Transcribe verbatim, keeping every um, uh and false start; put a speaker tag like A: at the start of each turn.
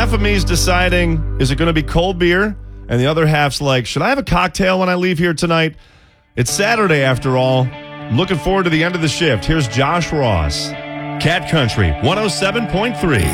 A: half of me is deciding, is it going to be cold beer? And the other half's like, should I have a cocktail when I leave here tonight? It's Saturday after all. I'm looking forward to the end of the shift. Here's Josh Ross. Cat Country one oh seven point three.